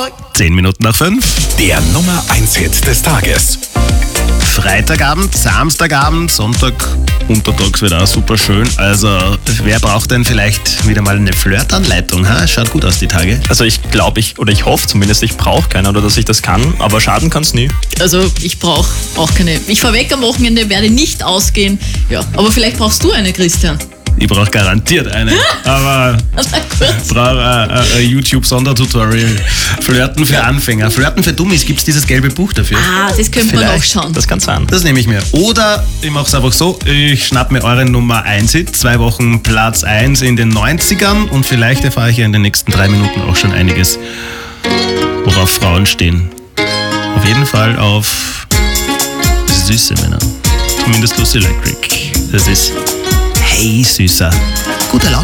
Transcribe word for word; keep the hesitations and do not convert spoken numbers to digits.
Zehn Minuten nach fünf. Der Nummer eins Hit des Tages. Freitagabend, Samstagabend, Sonntag, untertags wird auch super schön. Also, wer braucht denn vielleicht wieder mal eine Flirtanleitung? Ha? Schaut gut aus die Tage. Also ich glaube, ich, oder ich hoffe zumindest, ich brauche keine oder dass ich das kann, aber schaden kann es nie. Also ich brauche auch keine. Ich fahr weg am Wochenende, werde nicht ausgehen. Ja, aber vielleicht brauchst du eine, Christian. Ich brauche garantiert eine. Aber ich brauche ein, ein YouTube-Sondertutorial. Flirten für Anfänger. Flirten für Dummies. Gibt es dieses gelbe Buch dafür? Ah, das könnte man auch Vielleicht. schauen. Das kann sein. Das nehme ich mir. Oder ich mache es einfach so, ich schnapp mir eure Nummer eins Hit, zwei Wochen Platz eins in den neunzigern und vielleicht erfahre ich ja in den nächsten drei Minuten auch schon einiges, worauf Frauen stehen. Auf jeden Fall auf süße Männer. Zumindest Lucy Electric. Das ist Hey Süßer. Gute Laune.